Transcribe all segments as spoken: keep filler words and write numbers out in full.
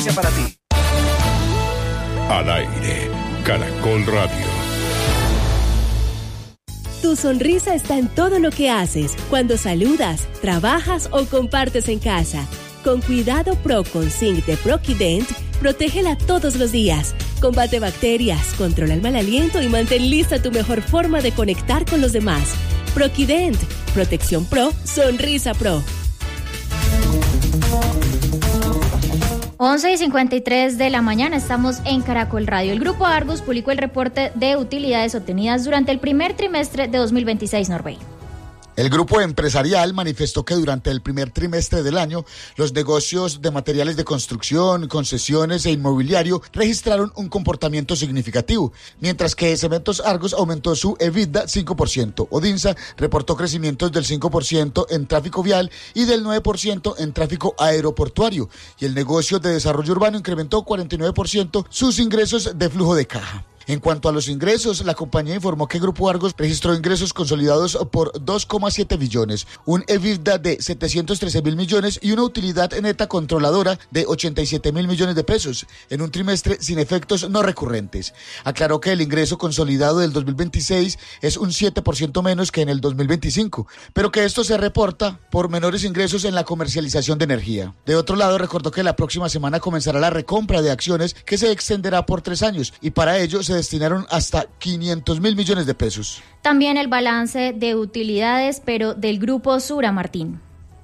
Para ti. Al aire, Caracol Radio. Tu sonrisa está en todo lo que haces, cuando saludas, trabajas o compartes en casa. Con Cuidado Pro con Zinc de Proquident, protégela todos los días. Combate bacterias, controla el mal aliento y mantén lista tu mejor forma de conectar con los demás. Proquident, protección pro, sonrisa pro. once y cincuenta y tres de la mañana, estamos en Caracol Radio. El Grupo Argos publicó el reporte de utilidades obtenidas durante el primer trimestre de dos mil veintiséis, Norbey. El grupo empresarial manifestó que durante el primer trimestre del año, los negocios de materiales de construcción, concesiones e inmobiliario registraron un comportamiento significativo, mientras que Cementos Argos aumentó su EBITDA cinco por ciento. Odinsa reportó crecimientos del cinco por ciento en tráfico vial y del nueve por ciento en tráfico aeroportuario, y el negocio de desarrollo urbano incrementó cuarenta y nueve por ciento sus ingresos de flujo de caja. En cuanto a los ingresos, la compañía informó que Grupo Argos registró ingresos consolidados por dos coma siete billones, un EBITDA de setecientos trece mil millones y una utilidad neta controladora de ochenta y siete mil millones de pesos, en un trimestre sin efectos no recurrentes. Aclaró que el ingreso consolidado del dos mil veintiséis es un siete por ciento menos que en el dos mil veinticinco, pero que esto se reporta por menores ingresos en la comercialización de energía. De otro lado, recordó que la próxima semana comenzará la recompra de acciones que se extenderá por tres años y para ello se destinaron hasta quinientos mil millones de pesos. También el balance de utilidades, pero del Grupo Sura, Martín.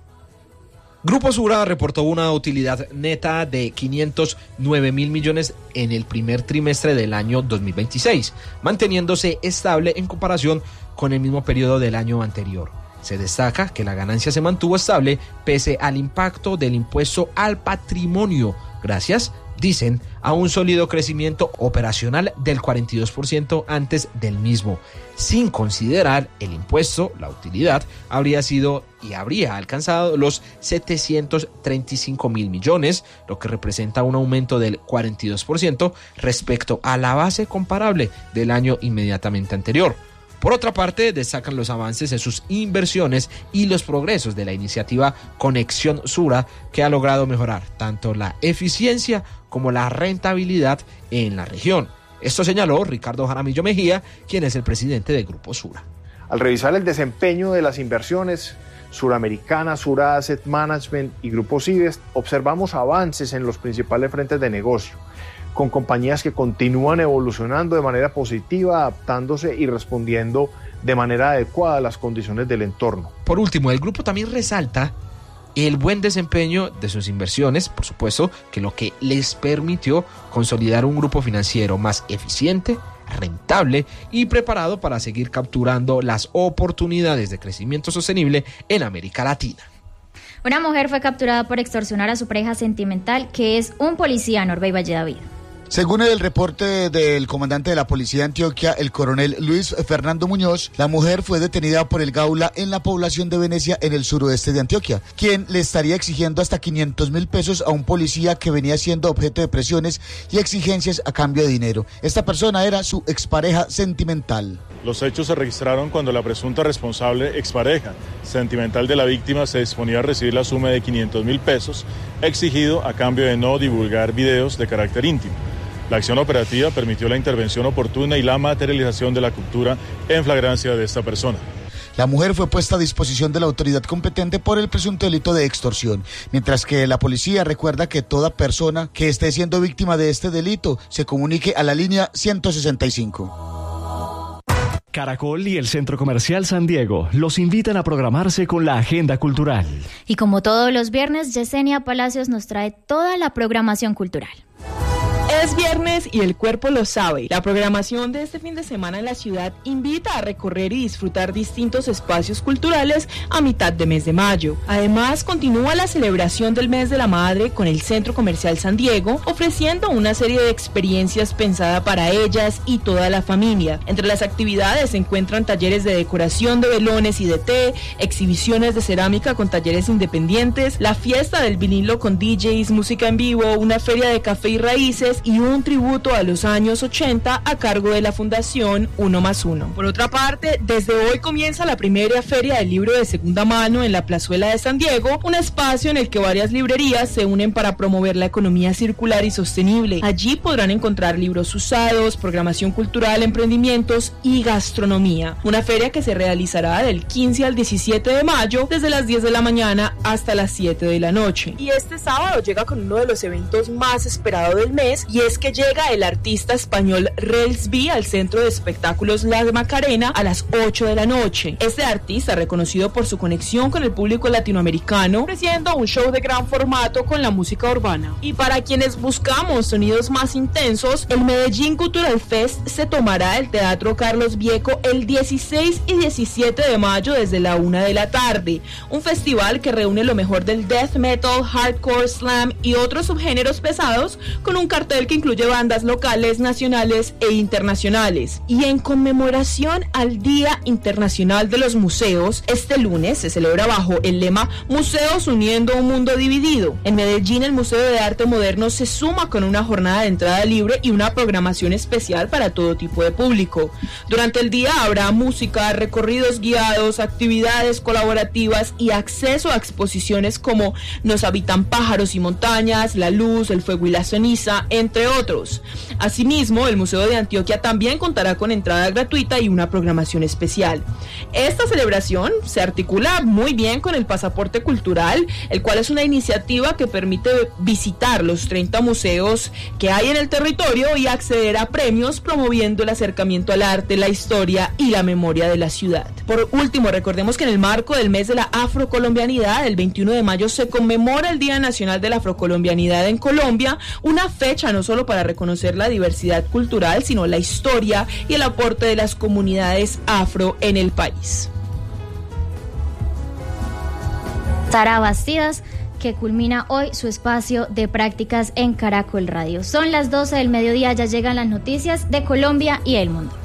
Grupo Sura reportó una utilidad neta de quinientos nueve mil millones en el primer trimestre del año dos mil veintiséis, manteniéndose estable en comparación con el mismo periodo del año anterior. Se destaca que la ganancia se mantuvo estable pese al impacto del impuesto al patrimonio, gracias, dicen, a un sólido crecimiento operacional del cuarenta y dos por ciento antes del mismo. Sin considerar el impuesto, la utilidad habría sido y habría alcanzado los setecientos treinta y cinco mil millones, lo que representa un aumento del cuarenta y dos por ciento respecto a la base comparable del año inmediatamente anterior. Por otra parte, destacan los avances en sus inversiones y los progresos de la iniciativa Conexión Sura, que ha logrado mejorar tanto la eficiencia como la rentabilidad en la región. Esto señaló Ricardo Jaramillo Mejía, quien es el presidente del Grupo Sura. Al revisar el desempeño de las inversiones, Suramericana, Sura Asset Management y Grupo Cides, observamos avances en los principales frentes de negocio, con compañías que continúan evolucionando de manera positiva, adaptándose y respondiendo de manera adecuada a las condiciones del entorno. Por último, el grupo también resalta el buen desempeño de sus inversiones, por supuesto, que lo que les permitió consolidar un grupo financiero más eficiente, rentable y preparado para seguir capturando las oportunidades de crecimiento sostenible en América Latina. Una mujer fue capturada por extorsionar a su pareja sentimental, que es un policía, Norbey Valle David. Según el reporte del comandante de la policía de Antioquia, el coronel Luis Fernando Muñoz, la mujer fue detenida por el Gaula en la población de Venecia, en el suroeste de Antioquia, quien le estaría exigiendo hasta quinientos mil pesos a un policía que venía siendo objeto de presiones y exigencias a cambio de dinero. Esta persona era su expareja sentimental. Los hechos se registraron cuando la presunta responsable expareja sentimental de la víctima se disponía a recibir la suma de quinientos mil pesos exigido a cambio de no divulgar videos de carácter íntimo. La acción operativa permitió la intervención oportuna y la materialización de la captura en flagrancia de esta persona. La mujer fue puesta a disposición de la autoridad competente por el presunto delito de extorsión, mientras que la policía recuerda que toda persona que esté siendo víctima de este delito se comunique a la línea ciento sesenta y cinco. Caracol y el Centro Comercial San Diego los invitan a programarse con la agenda cultural. Y como todos los viernes, Yesenia Palacios nos trae toda la programación cultural. Es viernes y el cuerpo lo sabe. La programación de este fin de semana en la ciudad invita a recorrer y disfrutar distintos espacios culturales a mitad de mes de mayo. Además, continúa la celebración del mes de la madre con el Centro Comercial San Diego, ofreciendo una serie de experiencias pensadas para ellas y toda la familia. Entre las actividades se encuentran talleres de decoración de velones y de té, exhibiciones de cerámica con talleres independientes, la fiesta del vinilo con D Js, música en vivo, una feria de café y raíces libros y un tributo a los años ochenta a cargo de la Fundación Uno más Uno. Por otra parte, desde hoy comienza la primera feria del libro de segunda mano en la Plazuela de San Diego, un espacio en el que varias librerías se unen para promover la economía circular y sostenible. Allí podrán encontrar libros usados, programación cultural, emprendimientos y gastronomía. Una feria que se realizará del quince al diecisiete de mayo, desde las diez de la mañana hasta las siete de la noche. Y este sábado llega con uno de los eventos más esperados del mes, y es que llega el artista español Relsby al Centro de Espectáculos La Macarena a las ocho de la noche. Este artista, reconocido por su conexión con el público latinoamericano, ofreciendo un show de gran formato con la música urbana. Y para quienes buscamos sonidos más intensos, el Medellín Cultural Fest se tomará el Teatro Carlos Vieco el dieciséis y diecisiete de mayo desde la una de la tarde. Un festival que reúne lo mejor del death metal, hardcore, slam y otros subgéneros pesados, con un cartel que incluye bandas locales, nacionales e internacionales. Y en conmemoración al Día Internacional de los Museos, este lunes se celebra bajo el lema Museos uniendo un mundo dividido. En Medellín, el Museo de Arte Moderno se suma con una jornada de entrada libre y una programación especial para todo tipo de público. Durante el día habrá música, recorridos guiados, actividades colaborativas y acceso a exposiciones como Nos habitan pájaros y montañas, La luz, el fuego y la ceniza, entre otros. Asimismo, el Museo de Antioquia también contará con entrada gratuita y una programación especial. Esta celebración se articula muy bien con el Pasaporte Cultural, el cual es una iniciativa que permite visitar los treinta museos que hay en el territorio y acceder a premios, promoviendo el acercamiento al arte, la historia y la memoria de la ciudad. Por último, recordemos que en el marco del mes de la afrocolombianidad, el veintiuno de mayo se conmemora el Día Nacional de la Afrocolombianidad en Colombia, una fecha no solo para reconocer la diversidad cultural, sino la historia y el aporte de las comunidades afro en el país. Sara Bastidas, que culmina hoy su espacio de prácticas en Caracol Radio. Son las doce del mediodía, ya llegan las noticias de Colombia y el mundo.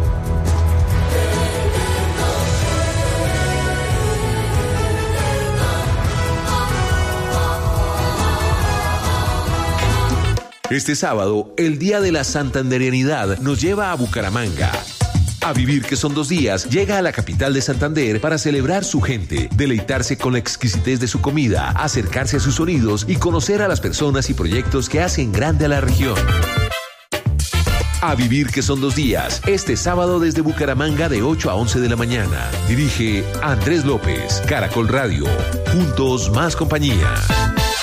Este sábado, el Día de la Santanderianidad nos lleva a Bucaramanga. A Vivir que son dos días, llega a la capital de Santander para celebrar su gente, deleitarse con la exquisitez de su comida, acercarse a sus sonidos y conocer a las personas y proyectos que hacen grande a la región. A Vivir que son dos días, este sábado desde Bucaramanga de ocho a once de la mañana. Dirige Andrés López, Caracol Radio. Juntos más compañía.